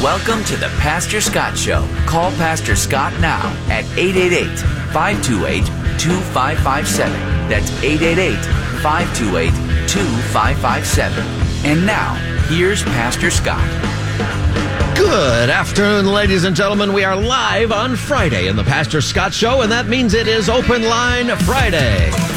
Welcome to the Pastor Scott Show. Call Pastor Scott now at 888-528-2557. That's 888-528-2557. And now, here's Pastor Scott. Good afternoon, ladies and gentlemen. We are live on Friday in the Pastor Scott Show, and that means it is Open Line Friday.